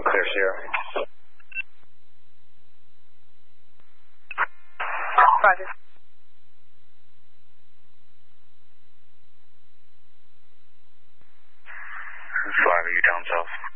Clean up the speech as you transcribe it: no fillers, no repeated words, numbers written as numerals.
Clear Sierra. Roger. Flag, are you down south?